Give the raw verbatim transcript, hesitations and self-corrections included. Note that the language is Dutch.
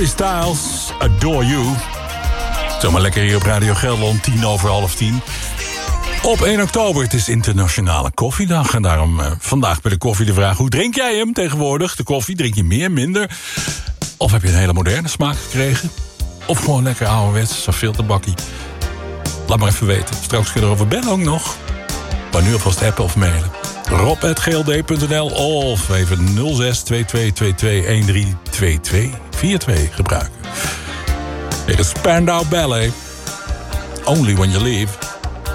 Harry Styles, Adore You. Zomaar lekker hier op Radio Gelderland, tien over half tien. Op één oktober, het is Internationale Koffiedag. En daarom uh, vandaag bij de koffie de vraag: hoe drink jij hem tegenwoordig? De koffie, drink je meer, minder? Of heb je een hele moderne smaak gekregen? Of gewoon lekker ouderwets, zo'n filterbakkie? Laat maar even weten. Straks kunnen we erover bellen ook nog. Maar nu alvast appen of mailen. rob apenstaartje g l d punt n l of even nul zes twee twee twee twee een drie twee twee vier twee gebruiken. Dit is Spandau Ballet. Only When You Leave.